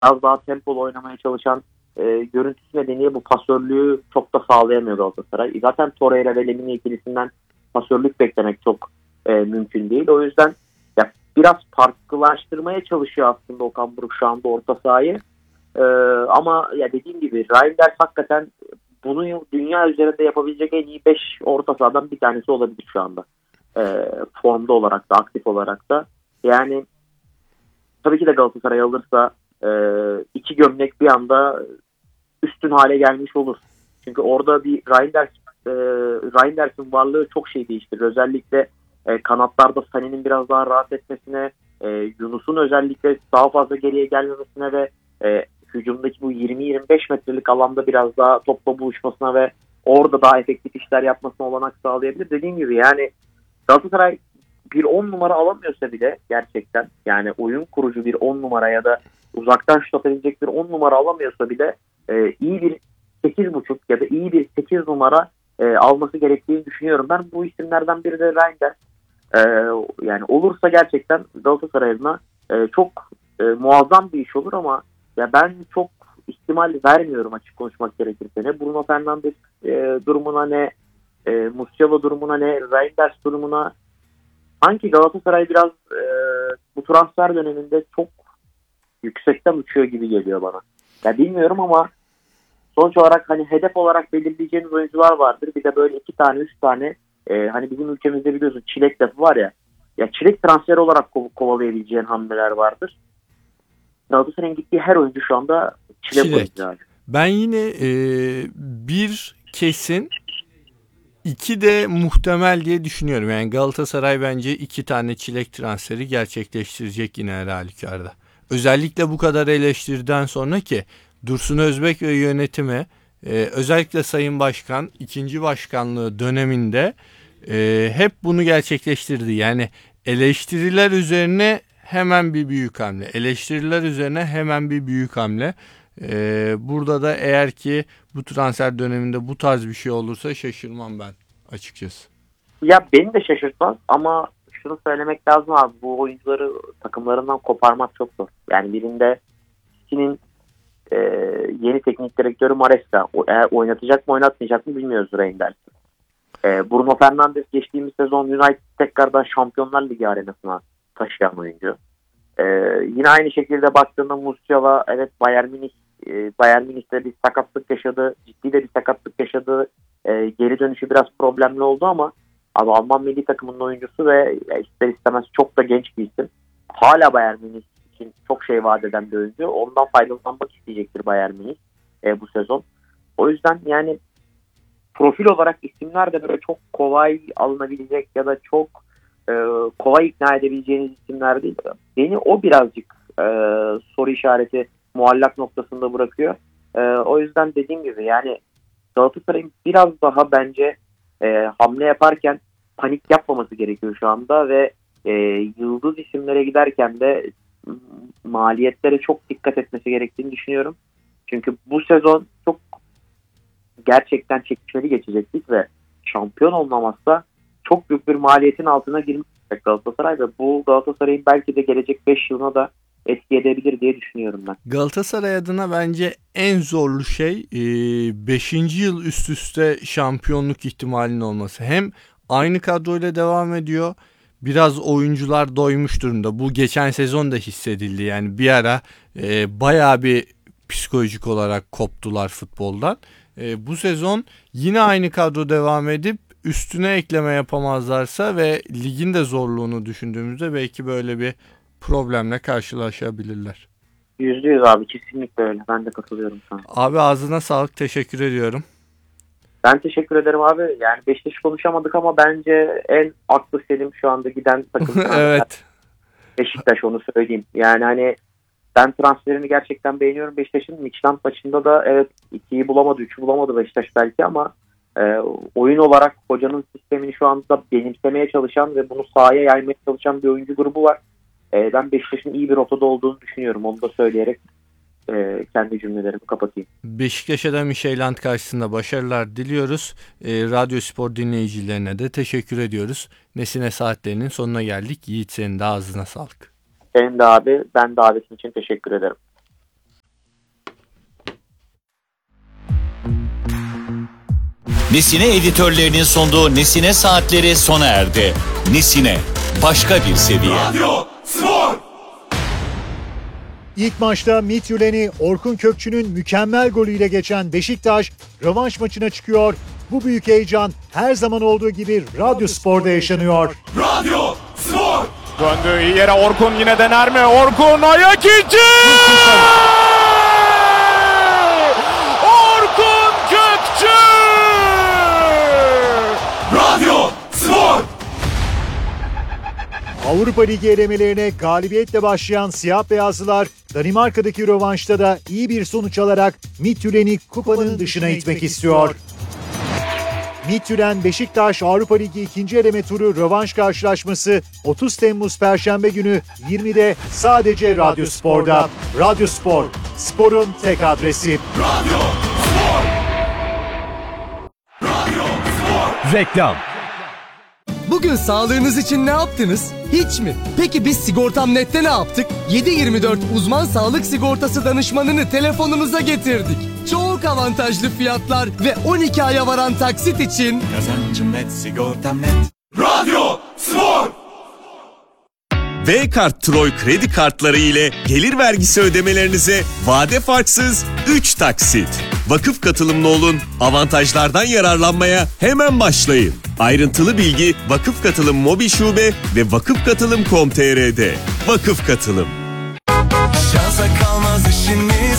biraz daha tempolu oynamaya çalışan görüntüsü nedeniyle bu pasörlüğü çok da sağlayamıyor Galatasaray. Zaten Torreira ve Lemina ikilisinden pasörlük beklemek çok mümkün değil. O yüzden ya, biraz farklılaştırmaya çalışıyor aslında Okan Buruk şu anda orta sahayı. Ama ya dediğim gibi Reinders hakikaten bunu dünya üzerinde yapabilecek en iyi 5 orta sahadan bir tanesi olabilir şu anda. Formda olarak da, aktif olarak da. Yani tabii ki de Galatasaray alırsa iki gömlek bir anda üstün hale gelmiş olur. Çünkü orada bir Reinders'in varlığı çok şey değiştirir. Özellikle kanatlarda Sané'nin biraz daha rahat etmesine, Yunus'un özellikle daha fazla geriye gelmemesine ve hücumdaki bu 20-25 metrelik alanda biraz daha topla buluşmasına ve orada daha efektif işler yapmasına olanak sağlayabilir. Dediğim gibi yani Galatasaray bir 10 numara alamıyorsa bile gerçekten yani oyun kurucu bir 10 numara ya da uzaktan şut atabilecek bir 10 numara alamıyorsa bile iyi bir 8.5 ya da iyi bir 8 numara alması gerektiğini düşünüyorum. Ben bu isimlerden biri de Reinders. Yani olursa gerçekten Galatasaray adına çok muazzam bir iş olur ama ya ben çok ihtimal vermiyorum açık konuşmak gerekirse. Ne Bruno Fernandes durumuna ne Musiala durumuna ne Reinders durumuna. Sanki Galatasaray biraz bu transfer döneminde çok yüksekten uçuyor gibi geliyor bana. Ya bilmiyorum ama sonuç olarak hani hedef olarak belirleyeceğimiz oyuncular vardır. Bir de böyle 2 tane 3 tane hani bizim ülkemizde biliyorsun çilek lafı var ya. Ya çilek transferi olarak kovalayabileceğin hamleler vardır. Galatasaray'ın gittiği her oyuncu şu anda çilek oyuncu. Ben yine bir kesin 2 de muhtemel diye düşünüyorum. Yani Galatasaray bence 2 tane çilek transferi gerçekleştirecek yine her halükarda. Özellikle bu kadar eleştiriden sonra ki Dursun Özbek ve yönetimi özellikle Sayın Başkan 2. başkanlığı döneminde hep bunu gerçekleştirdi. Yani eleştiriler üzerine hemen bir büyük hamle. Eleştiriler üzerine hemen bir büyük hamle. Burada da eğer ki bu transfer döneminde bu tarz bir şey olursa şaşırmam ben açıkçası. Ya beni de şaşırtmaz ama şunu söylemek lazım abi, bu oyuncuları takımlarından koparmak çok zor. Yani birinde City'nin yeni teknik direktörü Maresca. Eğer oynatacak mı oynatmayacak mı bilmiyoruz Reinders. Bruno Fernandes geçtiğimiz sezon United tekrardan Şampiyonlar Ligi arenasına taşıyan oyuncu. Yine aynı şekilde baktığında Musiala evet Bayern Münih'te bir sakatlık yaşadı. Ciddi de bir sakatlık yaşadı. Geri dönüşü biraz problemli oldu ama abi Alman milli takımının oyuncusu ve ister istemez çok da genç bir isim. Hala Bayern Münih için çok şey vaat eden bir oyuncu. Ondan faydalanmak isteyecektir Bayern Münih bu sezon. O yüzden yani profil olarak isimler de böyle çok kolay alınabilecek ya da çok kolay ikna edebileceğiniz isimler değil. Beni o birazcık soru işareti muallak noktasında bırakıyor. O yüzden dediğim gibi yani Galatasaray'ın biraz daha bence hamle yaparken panik yapmaması gerekiyor şu anda ve yıldız isimlere giderken de maliyetlere çok dikkat etmesi gerektiğini düşünüyorum. Çünkü bu sezon çok gerçekten çekişmeli geçecektik ve şampiyon olmamazsa çok büyük bir maliyetin altına girmeyecek Galatasaray ve bu Galatasaray'ın belki de gelecek 5 yılına da etki edebilir diye düşünüyorum ben. Galatasaray adına bence en zorlu şey 5. yıl üst üste şampiyonluk ihtimalinin olması. Hem aynı kadroyla devam ediyor. Biraz oyuncular doymuş durumda. Bu geçen sezon da hissedildi. Yani bir ara bayağı bir psikolojik olarak koptular futboldan. Bu sezon yine aynı kadro devam edip üstüne ekleme yapamazlarsa ve ligin de zorluğunu düşündüğümüzde belki böyle bir problemle karşılaşabilirler. %100 abi, kesinlikle öyle. Ben de katılıyorum sana. Abi ağzına sağlık, teşekkür ediyorum. Ben teşekkür ederim abi. Yani Beşiktaş'ı konuşamadık ama bence en aklı selim şu anda giden takım. Evet. Beşiktaş, onu söyleyeyim. Yani hani ben transferini gerçekten beğeniyorum Beşiktaş'ın. Midtjylland maçında da evet 2'yi bulamadı, 3'ü bulamadı Beşiktaş belki ama oyun olarak hocanın sistemini şu anda benimsemeye çalışan ve bunu sahaya yaymaya çalışan bir oyuncu grubu var. Ben Beşiktaş'ın iyi bir rotada olduğunu düşünüyorum. Onu da söyleyerek kendi cümlelerimi kapatayım. Beşiktaş'a da Midtjylland karşısında başarılar diliyoruz. Radyo Spor dinleyicilerine de teşekkür ediyoruz. Nesine saatlerinin sonuna geldik. Yiğit, senin de ağzına sağlık. Senin de abi, ben davetin için teşekkür ederim. Nesine editörlerinin sunduğu Nesine Saatleri sona erdi. Nesine, başka bir seviye. Radyo Spor. İlk maçta Midtjylland'i Orkun Kökçü'nün mükemmel golüyle geçen Beşiktaş rövanş maçına çıkıyor. Bu büyük heyecan her zaman olduğu gibi Radyo Spor'da yaşanıyor. Radyo Spor. Döndü iyi yere Orkun yine dener mi? Orkun ayak içi! Orkun Kökçü! Radyo Spor. Avrupa Ligi elemelerine galibiyetle başlayan siyah beyazlılar Danimarka'daki rövanşta da iyi bir sonuç alarak Midtjylland'i kupanın dışına itmek istiyor. Midtjylland Beşiktaş Avrupa Ligi 2. eleme turu rövanş karşılaşması 30 Temmuz Perşembe günü 20'de sadece Radyo Spor'da. Radyo Spor, sporun tek adresi. Radyo Spor. Radyo Spor. Reklam. Bugün sağlığınız için ne yaptınız? Hiç mi? Peki biz Sigortam.net'te ne yaptık? 7/24 uzman sağlık sigortası danışmanını telefonunuza getirdik. Çok avantajlı fiyatlar ve 12 aya varan taksit için Kazancım net, sigortam net. Radyo Spor. V-Kart Troy kredi kartları ile gelir vergisi ödemelerinize vade farksız 3 taksit. Vakıf katılımlı olun, avantajlardan yararlanmaya hemen başlayın. Ayrıntılı bilgi Vakıf Katılım Mobil Şube ve vakıfkatılım.com.tr'de. Vakıf Katılım. Şansa kalmaz işiniz.